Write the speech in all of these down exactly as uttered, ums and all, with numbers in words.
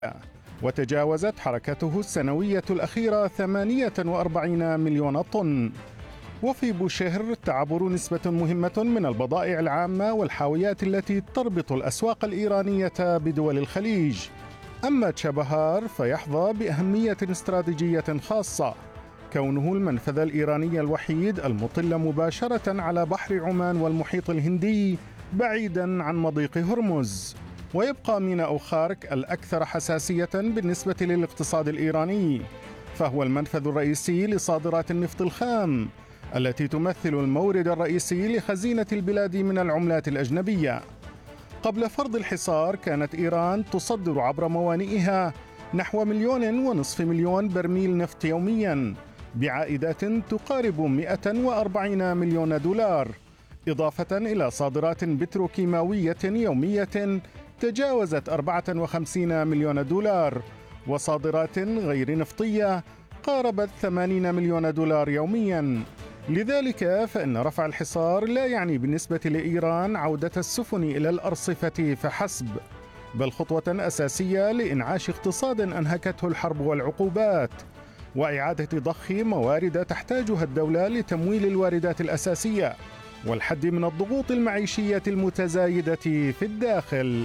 وتجاوزت حركته السنوية الأخيرة ثمانية وأربعين مليون طن. وفي بوشهر تعبر نسبة مهمة من البضائع العامة والحاويات التي تربط الأسواق الإيرانية بدول الخليج. أما تشابهار فيحظى بأهمية استراتيجية خاصة، كونه المنفذ الإيراني الوحيد المطل مباشرة على بحر عمان والمحيط الهندي بعيداً عن مضيق هرمز. ويبقى ميناء خارك الأكثر حساسية بالنسبة للاقتصاد الإيراني، فهو المنفذ الرئيسي لصادرات النفط الخام التي تمثل المورد الرئيسي لخزينة البلاد من العملات الأجنبية. قبل فرض الحصار كانت إيران تصدر عبر موانئها نحو مليون ونصف مليون برميل نفط يومياً بعائدات تقارب مئة وأربعين مليون دولار، إضافة إلى صادرات بتروكيماوية يومية تجاوزت أربعة وخمسين مليون دولار، وصادرات غير نفطية قاربت ثمانين مليون دولار يومياً. لذلك فإن رفع الحصار لا يعني بالنسبة لإيران عودة السفن إلى الأرصفة فحسب، بل خطوة أساسية لإنعاش اقتصاد أنهكته الحرب والعقوبات، وإعادة ضخ موارد تحتاجها الدولة لتمويل الواردات الأساسية والحد من الضغوط المعيشية المتزايدة في الداخل.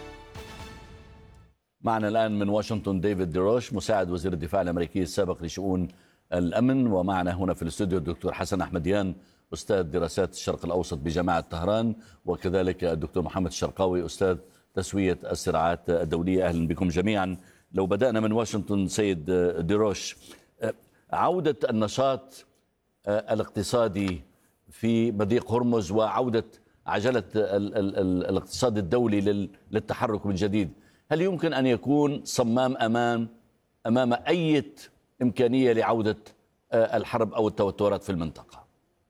معنا الآن من واشنطن ديفيد ديروش، مساعد وزير الدفاع الأمريكي السابق لشؤون الأمن، ومعنا هنا في الاستوديو الدكتور حسن أحمديان، أستاذ دراسات الشرق الأوسط بجامعة طهران، وكذلك الدكتور محمد الشرقاوي، أستاذ تسوية الصراعات الدولية. أهلا بكم جميعا. لو بدأنا من واشنطن سيد ديروش، عودة النشاط الاقتصادي في مضيق هرمز وعودة عجلة الاقتصاد الدولي للتحرك من جديد، هل يمكن أن يكون صمام أمان أمام أي إمكانية لعودة الحرب أو التوترات في المنطقة؟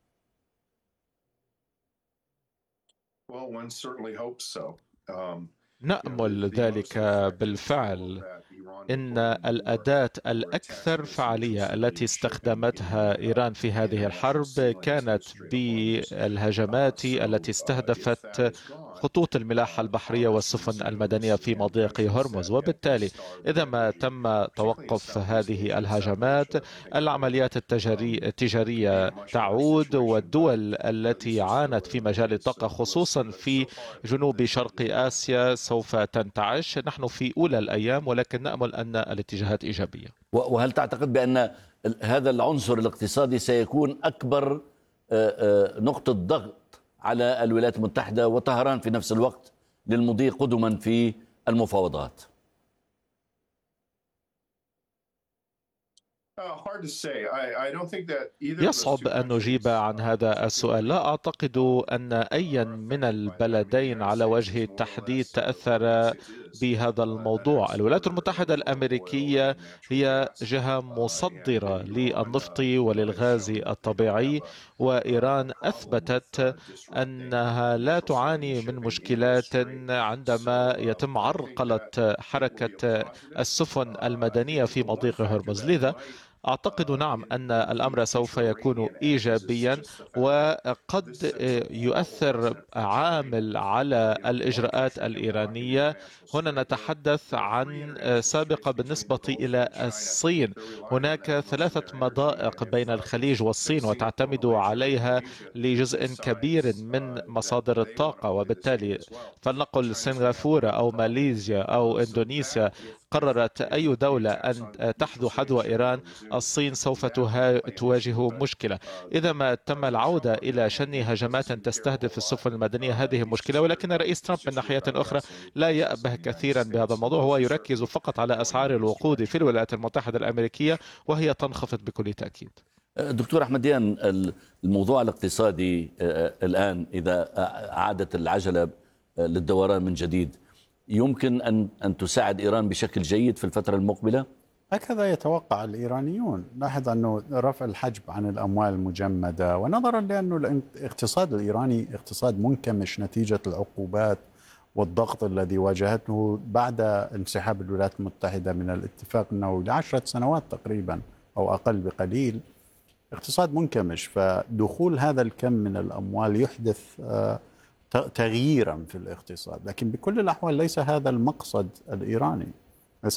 نأمل ذلك بالفعل. إن الأداة الأكثر فعالية التي استخدمتها إيران في هذه الحرب كانت بالهجمات التي استهدفت خطوط الملاحة البحرية والسفن المدنية في مضيق هرمز، وبالتالي إذا ما تم توقف هذه الهجمات العمليات التجارية تعود، والدول التي عانت في مجال الطاقة خصوصا في جنوب شرق آسيا سوف تنتعش. نحن في أولى الأيام، ولكن نأمل أن الاتجاهات إيجابية. وهل تعتقد بأن هذا العنصر الاقتصادي سيكون أكبر نقطة ضغط على الولايات المتحدة وطهران في نفس الوقت للمضي قدما في المفاوضات؟ يصعب أن نجيب عن هذا السؤال. لا أعتقد أن أي من البلدين على وجه التحديد تأثر بهذا الموضوع. الولايات المتحدة الأمريكية هي جهة مصدرة للنفط وللغاز الطبيعي، وإيران أثبتت أنها لا تعاني من مشكلات عندما يتم عرقلة حركة السفن المدنية في مضيق هرمز. لذا أعتقد نعم أن الأمر سوف يكون إيجابيا، وقد يؤثر عامل على الإجراءات الإيرانية. هنا نتحدث عن سابقة بالنسبة إلى الصين. هناك ثلاثة مضائق بين الخليج والصين وتعتمد عليها لجزء كبير من مصادر الطاقة، وبالتالي فلنقل سنغافورة أو ماليزيا أو إندونيسيا قررت أي دولة أن تحذو حذو إيران، الصين سوف تواجه مشكلة. إذا ما تم العودة إلى شن هجمات تستهدف السفن المدنية هذه مشكلة، ولكن الرئيس ترامب من ناحية أخرى لا يأبه كثيرا بهذا الموضوع. هو يركز فقط على أسعار الوقود في الولايات المتحدة الأمريكية، وهي تنخفض بكل تأكيد. دكتور أحمديان، الموضوع الاقتصادي الآن إذا عادت العجلة للدوران من جديد يمكن أن أن تساعد إيران بشكل جيد في الفترة المقبلة؟ هكذا يتوقع الإيرانيون. لاحظ أنه رفع الحجب عن الأموال المجمدة، ونظرا لأنه الاقتصاد الإيراني اقتصاد منكمش نتيجة العقوبات والضغط الذي واجهته بعد انسحاب الولايات المتحدة من الاتفاق النووي لعشرة سنوات تقريبا أو أقل بقليل، اقتصاد منكمش. فدخول هذا الكم من الأموال يحدث تغييرا في الاقتصاد، لكن بكل الأحوال ليس هذا المقصد الإيراني.